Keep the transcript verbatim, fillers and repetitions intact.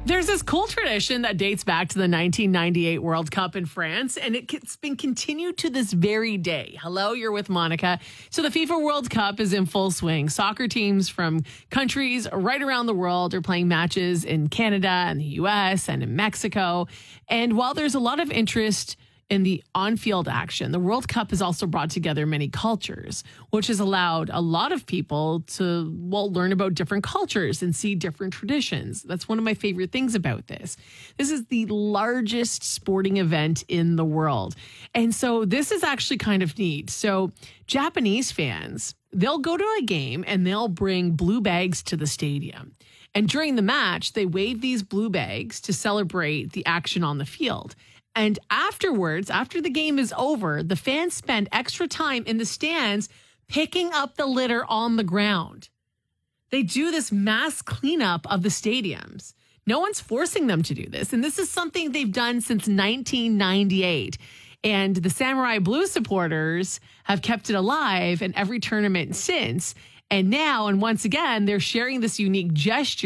There's this cool tradition that dates back to the nineteen ninety-eight World Cup in France, and it's been continued to this very day. Hello, you're with Monica. So the FIFA World Cup is in full swing. Soccer teams from countries right around the world are playing matches in Canada and the U S and in Mexico. And while there's a lot of interest in the on-field action, the World Cup has also brought together many cultures, which has allowed a lot of people to, well, learn about different cultures and see different traditions. That's one of my favorite things about this. This is the largest sporting event in the world. And so this is actually kind of neat. So Japanese fans, they'll go to a game and they'll bring blue bags to the stadium. And during the match, they wave these blue bags to celebrate the action on the field. And afterwards, after the game is over, the fans spend extra time in the stands picking up the litter on the ground. They do this mass cleanup of the stadiums. No one's forcing them to do this. And this is something they've done since nineteen ninety-eight. And the Samurai Blue supporters have kept it alive in every tournament since. And now, and once again, they're sharing this unique gesture